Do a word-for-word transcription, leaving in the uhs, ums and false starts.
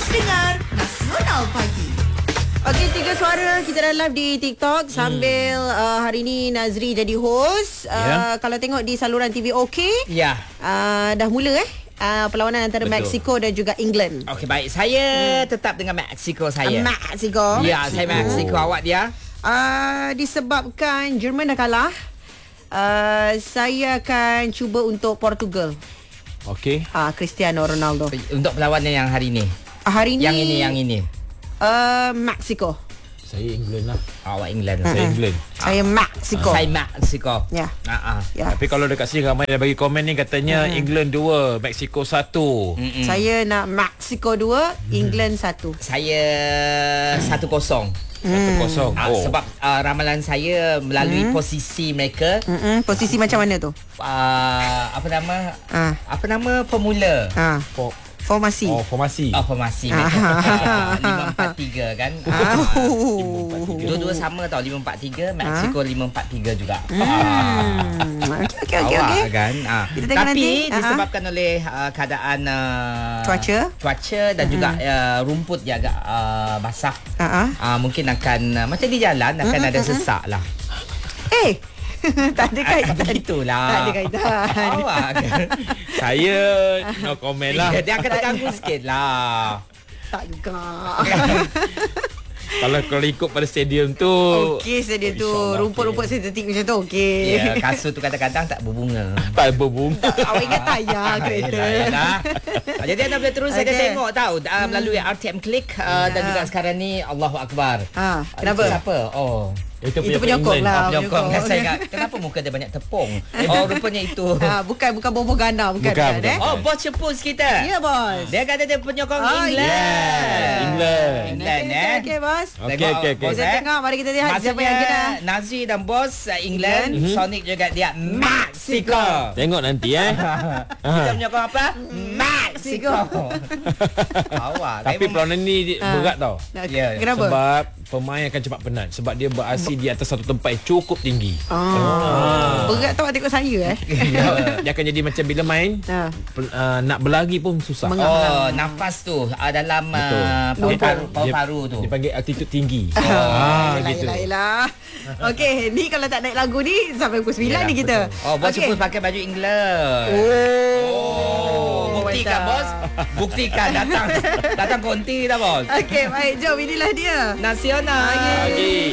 Terus dengar Nasional Pagi. Okey, tiga suara kita dah live di TikTok sambil hmm. uh, hari ni Nazri jadi host. Uh, yeah. Kalau tengok di saluran T V OK, Ya. uh, dah mula eh uh, perlawanan antara Betul. Mexico dan juga England. Okey, baik. Saya hmm. tetap dengan Mexico saya. Uh, Mexico. Ya, saya Mexico. Oh. Awak dia? Uh, disebabkan Jerman dah kalah, uh, saya akan cuba untuk Portugal. Okey. Ah, uh, Cristiano Ronaldo. Untuk perlawanan yang hari ni. Uh, hari ni Yang ini, yang ini. Uh, Mexico. Saya England lah. Awak England. Saya England. Saya Mexico. Saya Mexico. Ya. Ha ah. Ya. Tapi kalau dekat sini ramai dah bagi komen ni katanya Hmm. England dua, Mexico satu. Mm-mm. Saya nak Mexico dua, England satu. Saya satu kosong. Satu kosong. Ah, Oh. sebab uh, ramalan saya melalui Hmm. posisi mereka, Mm-mm. Posisi macam mana tu? uh, apa nama? Ah. Apa nama pemula? Ah, For, formasi. oh, formasi. Oh, formasi Ah. mereka. Ah, lima empat tiga kan? Ah. Dua-dua sama tau, lima empat tiga, Mexico lima empat tiga juga. Hmm. Okey okey okey Awak okey. kan. Ah. Kita tengok Tapi nanti. Ah, disebabkan oleh uh, keadaan uh, Cuaca. cuaca dan juga uh, rumput dia agak uh, basah. Ah ah. Uh, mungkin akan uh, macam di jalan akan Mm, ada mm, sesak lah. Eh. Tak ada kaitan. Begitulah. Tak ada kaitan. Awak kan. Saya no comment lah. Dia akan terganggu sikit lah. Tak juga. Kalau kalau ikut pada stadium tu. Okey, sedia tu InsyaAllah, rumput-rumput okey. sintetik macam tu okey. Ya, kasut tu kadang-kadang tak berbunga. Tak berbunga. Awak ingat tak ya kereta? Yelah, yelah. Ah, Jadi anda boleh terus okay. Okey. tengok tahu uh, melalui R T M Click uh, dan juga sekarang ni Allahu Akbar. Ah, Ah, kenapa? itu siapa? Oh. Itu Itu penyokong England. lah. Ah, penyokong. penyokong. Saya ingat kenapa muka dia banyak tepung? Oh, rupanya itu. Ah, bukan bukan bobo ganda bukan, Bukan, bukan, eh? Oh, bos cepus kita. Ya bos. Dia kata dia penyokong Oh, England. yes. England. England Okey, eh. okey bos. Okey, Tengok, okey, okey. bos, Kita eh. tengok, mari kita lihat siapa Maksudnya yang kena. Nazri dan bos uh, England, England. Sonic juga dia Mexico. Tengok nanti eh. Kita menyokong apa? Mexico. Awak. Tapi perlawanan ni Ah. berat tau. Ya, Kenapa? Sebab pemain akan cepat penat. Sebab dia berasi di atas satu tempat yang cukup tinggi. Ah. Berat tau tengok saya eh. Dia, dia akan jadi macam bila main Ha. pel- uh, nak berlari pun susah. Meng- Oh, nafas tu uh, dalam Betul. uh, paru-paru, Dia- paru-paru tu. Dia panggil altitude tinggi. Oh, Ah, yelah, gitu. yelah, yelah. Okey, ni kalau tak naik lagu ni sampai pukul sembilan Yelah, ni kita. Oh, bos Okey. okay. pakai baju England. Oh. Buktikan mantap. bos. Buktikan datang. Datang konti dah bos. Okey, baik. Jom inilah dia. Nasional. Pagi.